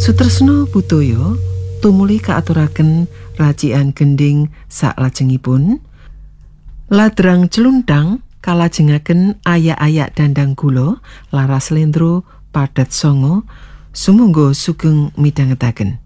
Sutresna Budaya tumuli kaaturaken racikan gending saklajengipun. Ladrang Cluntang kalajengaken ayak-ayak dandang gula laras slendro padat sanga sumangga sugeng midhangetaken.